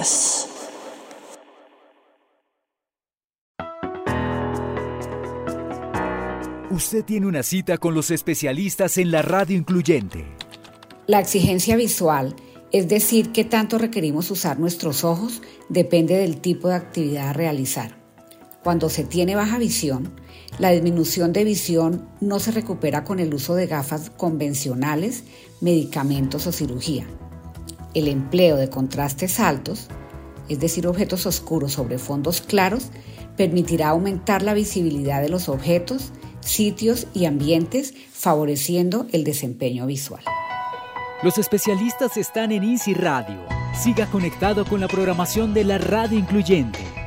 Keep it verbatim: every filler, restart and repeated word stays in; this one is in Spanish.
más. Usted tiene una cita con los especialistas en la radio incluyente. La exigencia visual, es decir, qué tanto requerimos usar nuestros ojos, depende del tipo de actividad a realizar. Cuando se tiene baja visión, la disminución de visión no se recupera con el uso de gafas convencionales, medicamentos o cirugía. El empleo de contrastes altos, es decir, objetos oscuros sobre fondos claros, permitirá aumentar la visibilidad de los objetos, sitios y ambientes, favoreciendo el desempeño visual. Los especialistas están en Easy Radio. Siga conectado con la programación de la radio incluyente.